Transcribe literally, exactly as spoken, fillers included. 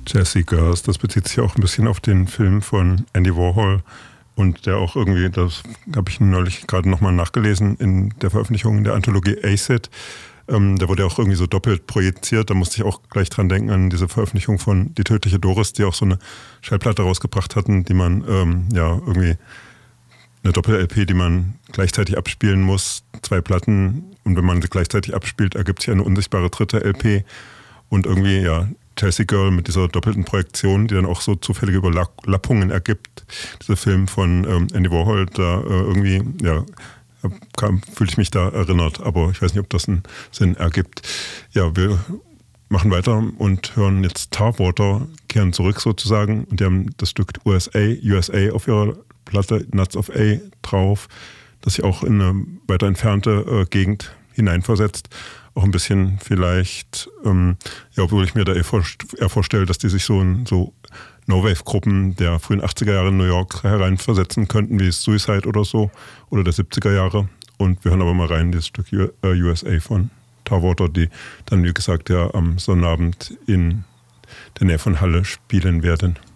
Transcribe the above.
Jazzy Girls, das bezieht sich auch ein bisschen auf den Film von Andy Warhol und der auch irgendwie, das habe ich neulich gerade nochmal nachgelesen in der Veröffentlichung in der Anthologie Acid, ähm, der wurde auch irgendwie so doppelt projiziert, da musste ich auch gleich dran denken an diese Veröffentlichung von Die tödliche Doris, die auch so eine Schallplatte rausgebracht hatten, die man ähm, ja irgendwie eine Doppel-L P, die man gleichzeitig abspielen muss, zwei Platten, und wenn man sie gleichzeitig abspielt, ergibt sich eine unsichtbare dritte L P und irgendwie, ja, Chelsea Girl mit dieser doppelten Projektion, die dann auch so zufällige Überlappungen ergibt. Dieser Film von ähm, Andy Warhol, da äh, irgendwie, ja, fühle ich mich da erinnert, aber ich weiß nicht, ob das einen Sinn ergibt. Ja, wir machen weiter und hören jetzt Tarwater, kehren zurück sozusagen, und die haben das Stück U S A, U S A auf ihrer Platte Nuts of A drauf, das sich auch in eine weiter entfernte äh, Gegend hineinversetzt. Auch ein bisschen vielleicht, ähm, ja, obwohl ich mir da eher, vorst- eher vorstelle, dass die sich so in so No-Wave-Gruppen der frühen achtziger Jahre in New York hereinversetzen könnten, wie Suicide oder so, oder der siebziger Jahre. Und wir hören aber mal rein, das Stück U- äh, U S A von Tarwater, die dann, wie gesagt, ja am Sonnabend in der Nähe von Halle spielen werden.